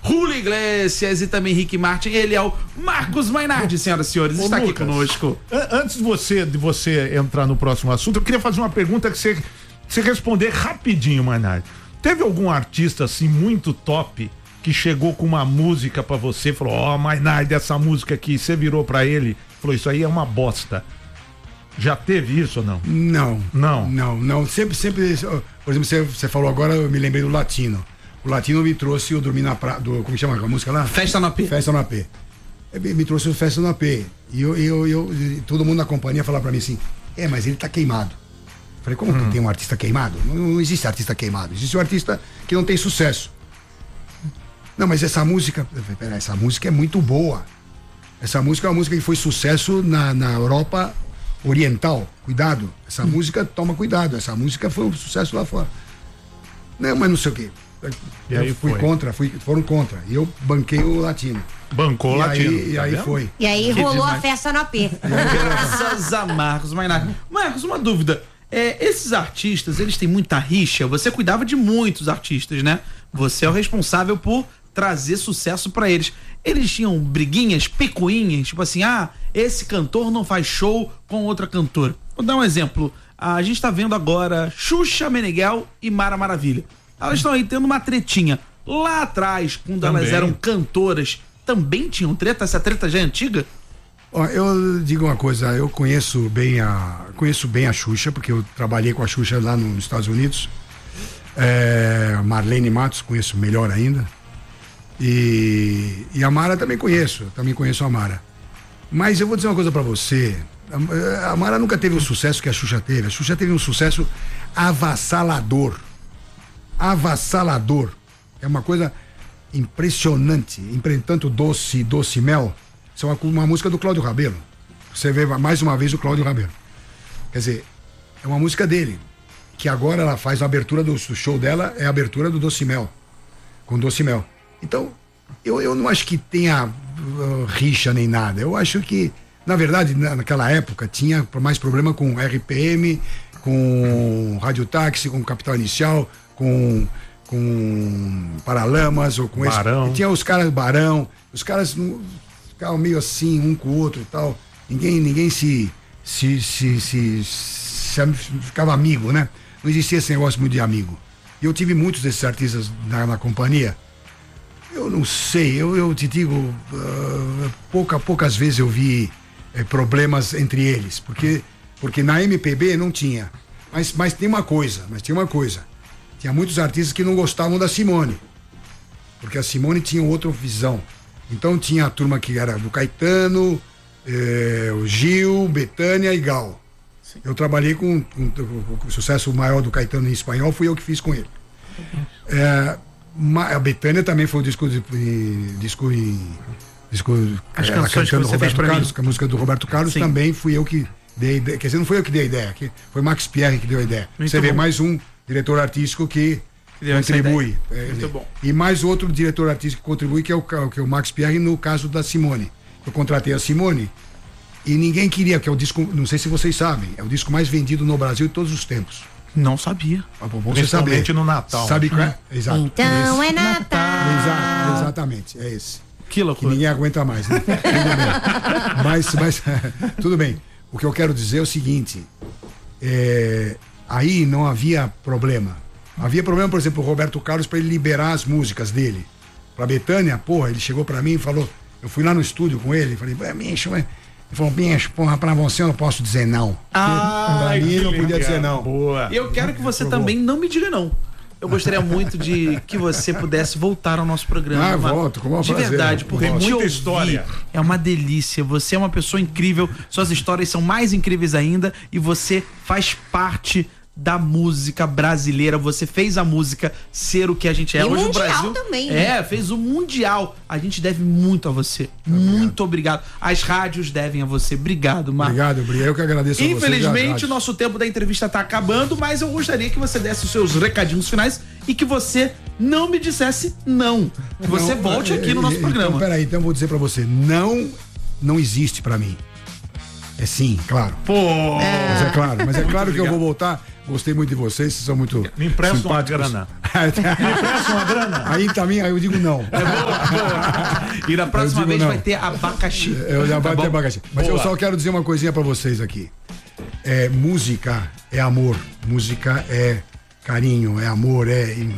Julio Iglesias e também Ricky Martin. Ele é o Marcos Mainardi, senhoras e senhores, está aqui conosco. Antes de você entrar no próximo assunto, eu queria fazer uma pergunta que você responder rapidinho, Mainardi. Teve algum artista assim muito top que chegou com uma música pra você, falou, Mainardi, essa música aqui, você virou pra ele, falou, isso aí é uma bosta. Já teve isso ou não? Não. Sempre, por exemplo, você falou agora, eu me lembrei do Latino. O Latino me trouxe o Dormir na Praia, como chama a música lá? Festa no AP. Festa no AP. Me trouxe o Festa no AP. E todo mundo na companhia falava pra mim assim, mas ele tá queimado. Falei, como que tem um artista queimado? Não existe artista queimado, existe um artista que não tem sucesso. Não, mas essa música é muito boa. Essa música é uma música que foi sucesso na Europa Oriental. Cuidado, essa música, toma cuidado, essa música foi um sucesso lá fora. Não, mas não sei o quê. E aí foram contra. E eu banquei o Latino. Bancou o Latino. E aí foi. E aí rolou a festa no AP. Graças a Marcos Mainardi. Marcos, uma dúvida. Esses artistas, eles têm muita rixa. Você cuidava de muitos artistas, né? Você é o responsável por trazer sucesso pra eles. Eles tinham briguinhas, picuinhas, tipo assim, esse cantor não faz show com outra cantora. Vou dar um exemplo. A gente tá vendo agora Xuxa Meneghel e Mara Maravilha. Elas estão aí tendo uma tretinha. Lá atrás, quando elas eram cantoras, também tinham treta? Essa treta já é antiga? Eu digo uma coisa, eu conheço bem a Xuxa, porque eu trabalhei com a Xuxa lá nos Estados Unidos. Marlene Matos, conheço melhor ainda. E a Mara também conheço a Mara. Mas eu vou dizer uma coisa pra você, a Mara nunca teve o sucesso que a Xuxa teve. A Xuxa teve um sucesso avassalador. É uma coisa impressionante. Tanto Doce Mel, isso é uma música do Cláudio Rabelo. Você vê mais uma vez o Cláudio Rabelo. Quer dizer, é uma música dele, que agora ela faz a abertura do show dela, é a abertura do Doce Mel, com Doce Mel. Então, eu não acho que tenha rixa nem nada. Eu acho que, na verdade, naquela época tinha mais problema com RPM, com Rádio Táxi, com Capital Inicial, com Paralamas, ou com Barão. esse. Tinha os caras Barão, os caras ficavam meio assim, um com o outro e tal. Ninguém se ficava amigo, né? Não existia esse negócio muito de amigo. E eu tive muitos desses artistas na companhia. Eu não sei, eu te digo, poucas vezes eu vi problemas entre eles, porque na MPB não tinha. Mas tinha uma coisa. Tinha muitos artistas que não gostavam da Simone, porque a Simone tinha outra visão. Então tinha a turma que era do Caetano, o Gil, Bethânia e Gal. Sim. Eu trabalhei com o sucesso maior do Caetano em espanhol, fui eu que fiz com ele. A Bethânia também foi o disco as canções que você fez pra mim. A música do Roberto Carlos. Sim. Também fui eu que dei a ideia. Quer dizer, não foi eu que dei a ideia, foi Max Pierre que deu a ideia. Muito você vê bom. Mais um diretor artístico que contribui. Muito bom. E mais outro diretor artístico que contribui, que é o Max Pierre, no caso da Simone. Eu contratei a Simone e ninguém queria, que é o disco, não sei se vocês sabem, é o disco mais vendido no Brasil de todos os tempos. Não sabia. Principalmente no Natal. Sabe qual é? Exato. Então é Natal. Exatamente, é esse. Que loucura. Que ninguém aguenta mais, né? Tudo bem. Mas tudo bem. O que eu quero dizer é o seguinte, aí não havia problema. Havia problema, por exemplo, o Roberto Carlos, para ele liberar as músicas dele. Pra Bethânia, ele chegou pra mim e falou, eu fui lá no estúdio com ele, falei, bicho, ele falou, bicho, pra você eu não posso dizer não. Pra mim ele não podia dizer não. Boa. E eu quero que você também não me diga não. Eu gostaria muito de que você pudesse voltar ao nosso programa. Volto, com o maior de prazer. verdade, porque Tem muita te ouvir história. é uma delícia. Você é uma pessoa incrível, suas histórias são mais incríveis ainda e você faz parte da música brasileira. Você fez a música ser o que a gente é. E hoje. mundial O Brasil também, né? fez o mundial. A gente deve muito a você. Muito obrigado. As rádios devem a você. Obrigado, Marcos. Obrigado, eu que agradeço a você. Infelizmente, o nosso tempo da entrevista tá acabando, mas eu gostaria que você desse os seus recadinhos finais e que você não me dissesse não. Que você volte aqui no nosso programa. Então, peraí, então eu vou dizer pra você, não existe pra mim. É sim, claro. Pô! Mas é claro que eu vou voltar. Gostei muito de vocês são muito. Me empresta uma simpáticos. grana. Me empresta uma grana. Aí também, aí eu digo não. E na próxima digo vez não. vai ter abacaxi. Eu já vai bom? ter abacaxi. Mas eu só quero dizer uma coisinha pra vocês aqui. Música é amor, música é carinho, é amor,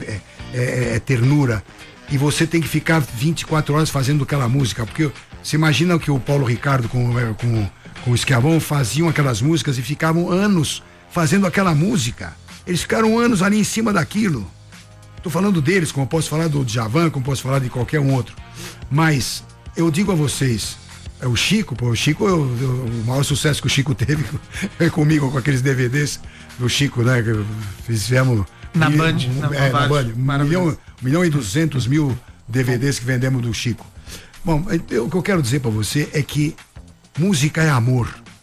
é ternura. E você tem que ficar 24 horas fazendo aquela música, porque você imagina que o Paulo Ricardo com o Schiavon faziam aquelas músicas e ficavam anos fazendo aquela música. Eles ficaram anos ali em cima daquilo. Tô falando deles, como eu posso falar do Djavan, como posso falar de qualquer um outro. Mas eu digo a vocês, o Chico, o maior sucesso que o Chico teve é comigo, com aqueles DVDs do Chico, né? Que fizemos Na Band. na Band. 1.200.000 DVDs que vendemos do Chico. Bom, o que eu quero dizer pra você é que música é amor.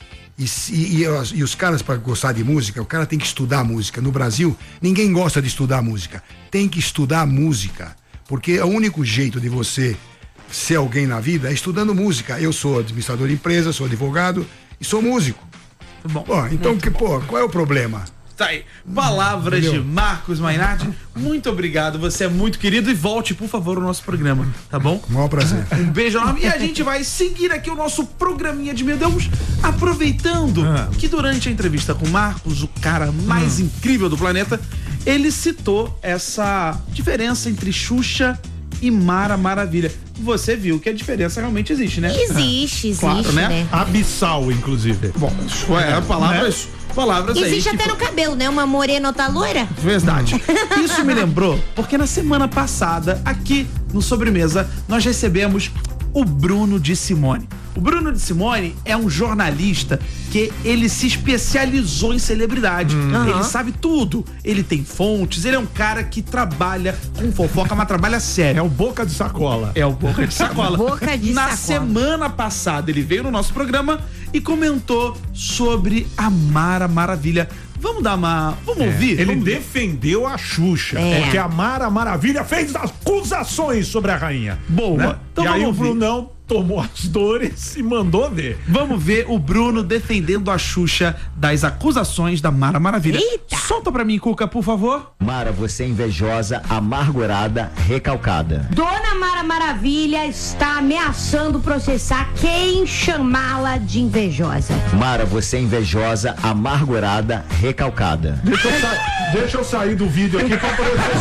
E os caras, para gostar de música, o cara tem que estudar música. No Brasil, ninguém gosta de estudar música. Tem que estudar música. Porque é o único jeito de você ser alguém na vida é estudando música. Eu sou administrador de empresa, sou advogado e sou músico. Bom, então, qual é o problema? Tá aí. Palavras de Marcos Mainardi. Muito obrigado, você é muito querido e volte, por favor, ao nosso programa, tá bom? O maior prazer. Um beijo enorme. E a gente vai seguir aqui o nosso programinha de Meu Deus, aproveitando que durante a entrevista com o Marcos, o cara mais incrível do planeta, ele citou essa diferença entre Xuxa e Mara Maravilha. Você viu que a diferença realmente existe, né? Existe, Claro, né? Abissal, inclusive. Bom, palavras aí. Existe até no cabelo, né? Uma morena, outra loira. Verdade. Isso me lembrou, porque na semana passada, aqui no Sobremesa, nós recebemos o Bruno de Simone. O Bruno de Simone é um jornalista que ele se especializou em celebridade. Ele sabe tudo. Ele tem fontes, ele é um cara que trabalha com fofoca, mas trabalha sério. É o boca de sacola. É o boca de sacola. Boca de Na sacola. semana passada, ele veio no nosso programa e comentou sobre a Mara Maravilha. Vamos dar uma... Vamos ouvir? Ele Vamos ver. defendeu a Xuxa. Porque a Mara Maravilha fez acusações sobre a rainha. Boa. Né? Então e aí vamos o ouvir. Brunão tomou as dores e mandou ver. Vamos ver o Bruno defendendo a Xuxa das acusações da Mara Maravilha. Eita! Solta pra mim, Cuca, por favor. Mara, você é invejosa, amargurada, recalcada. Dona Mara Maravilha está ameaçando processar quem chamá-la de invejosa. Mara, você é invejosa, amargurada, recalcada. Deixa eu sair do vídeo aqui pra aparecer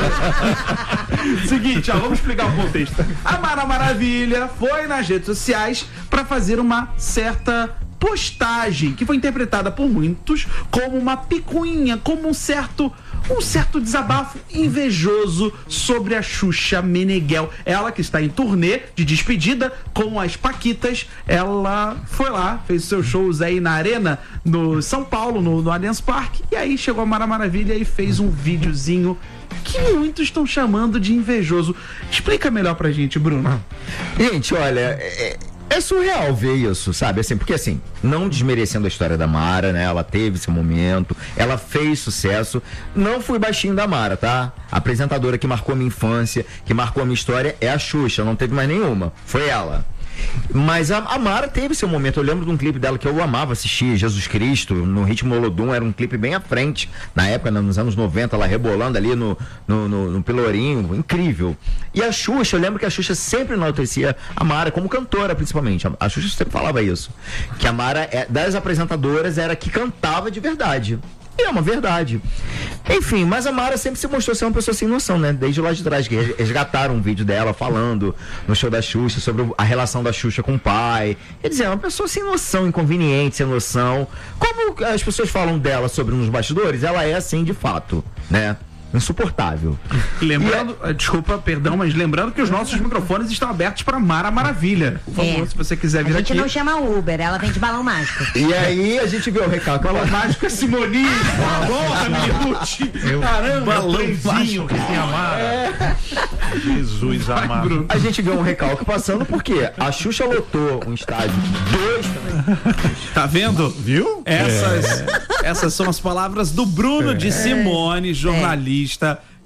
só ele. Seguinte, vamos explicar o contexto. A Mara Maravilha foi nas redes sociais pra fazer uma certa postagem que foi interpretada por muitos como uma picuinha, como um certo desabafo invejoso sobre a Xuxa Meneghel. Ela que está em turnê de despedida com as Paquitas, ela foi lá, fez seus shows aí na Arena, no São Paulo, no Allianz Parque, e aí chegou a Mara Maravilha e fez um videozinho que muitos estão chamando de invejoso. Explica melhor pra gente, Bruno. Gente, olha, é surreal ver isso, sabe? Assim, porque assim, não desmerecendo a história da Mara, né? Ela teve seu momento, ela fez sucesso. Não fui baixinho da Mara, tá? A apresentadora que marcou a minha infância, que marcou a minha história é a Xuxa, não teve mais nenhuma. Foi ela. Mas a Mara teve seu momento. Eu lembro de um clipe dela que eu amava assistir, Jesus Cristo, no Ritmo Olodum. Era um clipe bem à frente, na época, nos anos 90, ela rebolando ali no Pelourinho, incrível. E a Xuxa, eu lembro que a Xuxa sempre enaltecia a Mara, como cantora principalmente. A Xuxa sempre falava isso, que a Mara, das apresentadoras, era a que cantava de verdade. E é uma verdade. Enfim, mas a Mara sempre se mostrou ser uma pessoa sem noção, né? Desde lá de trás, que resgataram um vídeo dela falando no show da Xuxa sobre a relação da Xuxa com o pai. Quer dizer, é uma pessoa sem noção, inconveniente, sem noção. Como as pessoas falam dela sobre nos bastidores, ela é assim de fato, né? Insuportável. Lembrando, desculpa, perdão, mas lembrando que os nossos microfones estão abertos para Mara Maravilha. Por favor, se você quiser vir A gente aqui. não chama Uber, ela vem de balão mágico. E aí a gente vê o recalque. Balão mágico é Simoninho. Porra, Minute. Caramba, Trenzinho que tem a Mara. Jesus amado. Bruno. A gente vê um recalque passando porque a Xuxa lotou um estádio 2 também. Tá vendo? Viu? Essas são as palavras do Bruno de Simone, jornalista,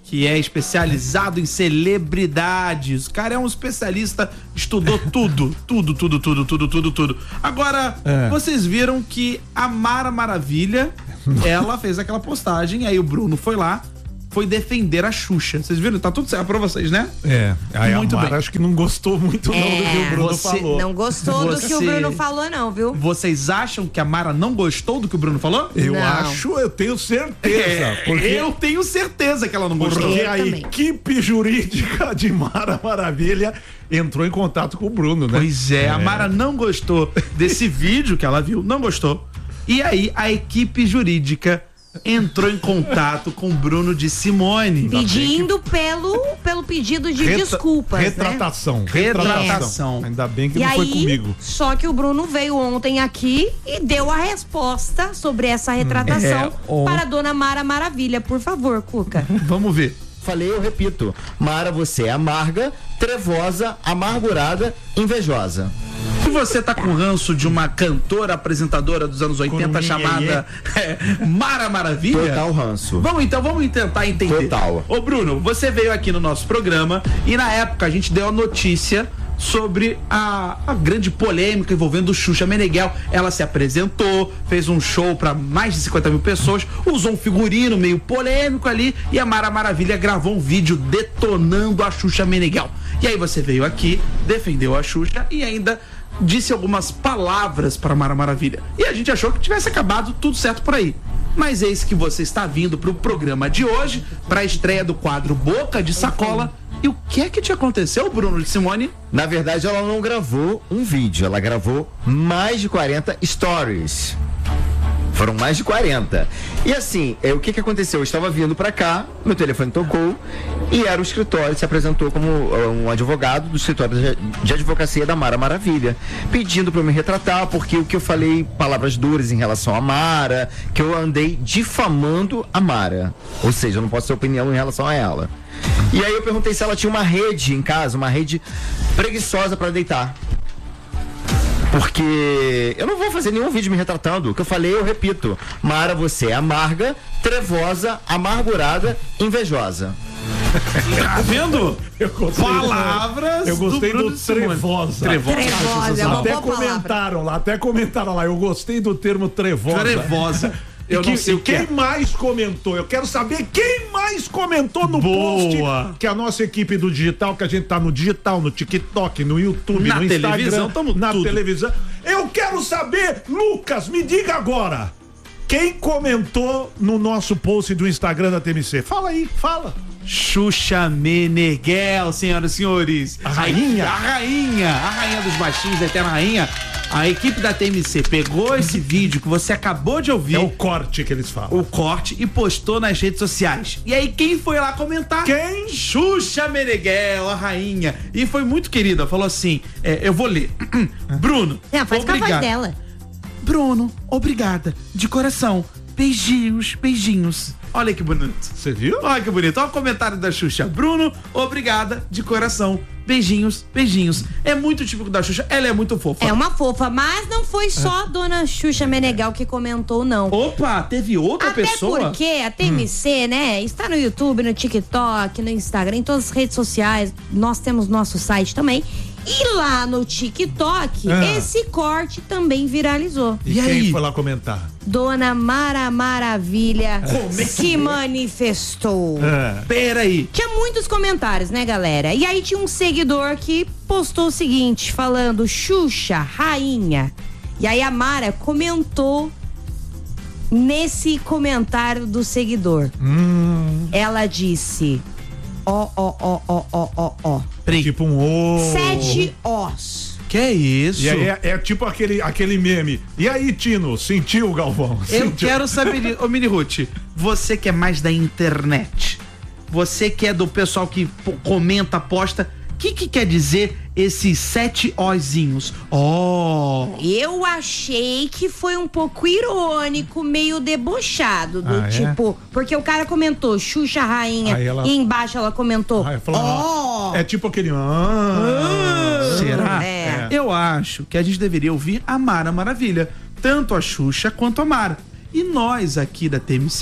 que é especializado em celebridades. O cara é um especialista, estudou tudo. Agora, vocês viram que a Mara Maravilha, ela fez aquela postagem, aí o Bruno foi lá, foi defender a Xuxa. Vocês viram? Tá tudo certo pra vocês, né? Aí muito a Mara bem. acho que não gostou muito não do que o Bruno falou. Não gostou do que o Bruno falou, não, viu? Vocês acham que a Mara não gostou do que o Bruno falou? Eu tenho certeza. Eu tenho certeza que ela não gostou. Porque a equipe jurídica de Mara Maravilha entrou em contato com o Bruno, né? Pois é, a Mara não gostou desse vídeo que ela viu, não gostou. E aí, a equipe jurídica entrou em contato com o Bruno de Simone. Pedindo pelo pedido de desculpas, retratação. Ainda bem que e não aí, foi comigo. Só que o Bruno veio ontem aqui e deu a resposta sobre essa retratação para a dona Mara Maravilha. Por favor, Cuca. Vamos ver. Falei, eu repito. Mara, você é amarga, trevosa, amargurada, invejosa. Se você tá com ranço de uma cantora apresentadora dos anos 80 chamada Mara Maravilha. Total ranço. Vamos tentar entender. Total. Ô Bruno, você veio aqui no nosso programa e na época a gente deu a notícia sobre a grande polêmica envolvendo Xuxa Meneghel. Ela se apresentou, fez um show para mais de 50 mil pessoas, usou um figurino meio polêmico ali e a Mara Maravilha gravou um vídeo detonando a Xuxa Meneghel. E aí você veio aqui, defendeu a Xuxa e ainda disse algumas palavras para Mara Maravilha. E a gente achou que tivesse acabado tudo certo por aí. Mas eis que você está vindo para o programa de hoje, para a estreia do quadro Boca de Sacola. E o que é que te aconteceu, Bruno de Simone? Na verdade, ela não gravou um vídeo, ela gravou mais de 40 stories. Foram mais de 40. E assim, o que aconteceu? Eu estava vindo pra cá, meu telefone tocou e era o escritório, se apresentou como um advogado do escritório de advocacia da Mara Maravilha, pedindo pra eu me retratar, porque o que eu falei, palavras duras em relação a Mara, que eu andei difamando a Mara. Ou seja, eu não posso ter opinião em relação a ela. E aí eu perguntei se ela tinha uma rede em casa, uma rede preguiçosa pra deitar. Porque eu não vou fazer nenhum vídeo me retratando. O que eu falei, eu repito. Mara, você é amarga, trevosa, amargurada, invejosa. Tá vendo? Palavras. Eu gostei do Trevosa, trevosa. é uma boa Até comentaram lá. Eu gostei do termo trevosa. Trevosa. Eu não sei o que quem mais comentou? Eu quero saber quem mais comentou no post que a nossa equipe do digital, que a gente tá no digital, no TikTok, no YouTube, no Instagram, na televisão. Eu quero saber, Lucas, me diga agora. Quem comentou no nosso post do Instagram da TMC? Fala aí, fala. Xuxa Meneghel, senhoras e senhores. A rainha dos baixinhos, a eterna rainha. A equipe da TMC pegou esse vídeo que você acabou de ouvir. É o corte que eles falam. O corte e postou nas redes sociais. E aí quem foi lá comentar? Quem? Xuxa Meneghel, a rainha. E foi muito querida, falou assim, eu vou ler. Bruno, faz com a voz dela. Bruno, obrigada, de coração. Beijinhos. Olha que bonito. Você viu? Olha que bonito. Olha o comentário da Xuxa. Bruno, obrigada, de coração. Beijinhos. É muito típico da Xuxa. Ela é muito fofa. É uma fofa, mas não foi só a dona Xuxa Meneghel que comentou, não. Opa, teve outra pessoa? Até porque a TMC, né, está no YouTube, no TikTok, no Instagram, em todas as redes sociais. Nós temos nosso site também. E lá no TikTok, esse corte também viralizou. E quem foi lá comentar? Dona Mara Maravilha se manifestou. Peraí. Tinha muitos comentários, né, galera? E aí tinha um seguidor que postou o seguinte, falando Xuxa, rainha. E aí a Mara comentou nesse comentário do seguidor. Ela disse... Ó. Tipo um 7 Os. Que é isso? E aí é tipo aquele meme. E aí, Tino, sentiu, Galvão? Eu quero saber, ô Mini Ruth, você que é mais da internet, você que é do pessoal que comenta, posta, o que quer dizer esses 7 Ozinhos? Eu achei que foi um pouco irônico, meio debochado, do tipo, porque o cara comentou Xuxa rainha e embaixo ela comentou é tipo aquele será? Eu acho que a gente deveria ouvir a Mara Maravilha, tanto a Xuxa quanto a Mara. E nós aqui da TMC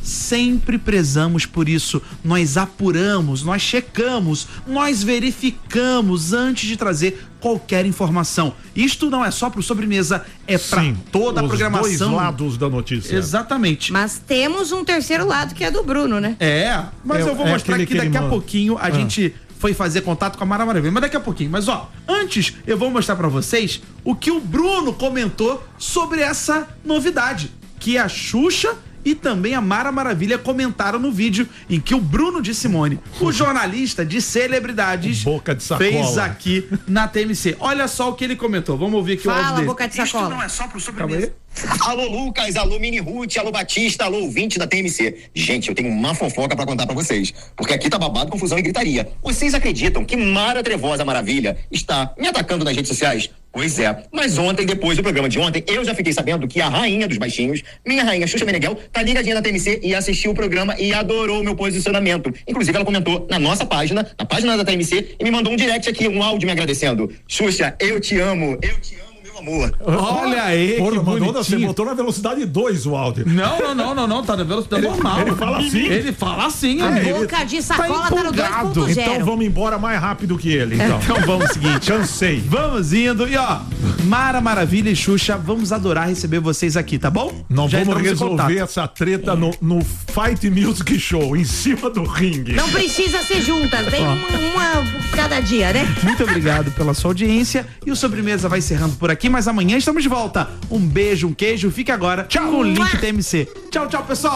sempre prezamos por isso. Nós apuramos, nós checamos, nós verificamos antes de trazer qualquer informação. Isto não é só pro Sobremesa, é pra toda a programação. Os dois lados da notícia. Exatamente. Mas temos um terceiro lado que é do Bruno, né? Mas eu vou mostrar aqui daqui a pouquinho. A gente foi fazer contato com a Mara Maravilha, mas daqui a pouquinho. Mas antes eu vou mostrar pra vocês o que o Bruno comentou sobre essa novidade, que a Xuxa e também a Mara Maravilha comentaram no vídeo em que o Bruno de Simone, o jornalista de celebridades, Boca de sacola, fez aqui na TMC. Olha só o que ele comentou. Vamos ouvir aqui o áudio dele. Boca de sacola. Isto não é só pro Sobremesa. Alô, Lucas, alô, Mini Ruth, alô, Batista, alô, ouvinte da TMC. Gente, eu tenho uma fofoca pra contar pra vocês, porque aqui tá babado, confusão e gritaria. Vocês acreditam que Mara Trevosa Maravilha está me atacando nas redes sociais? Pois é, mas ontem, depois do programa de ontem, eu já fiquei sabendo que a rainha dos baixinhos, minha rainha Xuxa Meneghel, tá ligadinha na TMC e assistiu o programa e adorou o meu posicionamento. Inclusive, ela comentou na nossa página, na página da TMC, e me mandou um direct aqui, um áudio me agradecendo. Xuxa, eu te amo, amor. Olha aí, porra, que você botou na velocidade 2 o áudio. Não, tá na velocidade normal. Ele fala assim? Ele fala assim. Boca de sacola tá no 2.0. Então vamos embora mais rápido que ele, então. Então vamos, seguinte. Cansei. Vamos indo. E Mara Maravilha e Xuxa, vamos adorar receber vocês aqui, tá bom? Nós vamos resolver essa treta no Fight Music Show, em cima do ringue. Não precisa ser juntas, tem uma cada dia, né? Muito obrigado pela sua audiência. E o Sobremesa vai encerrando por aqui, mas amanhã estamos de volta. Um beijo, um queijo. Fique agora com o link TMC. Tchau, pessoal.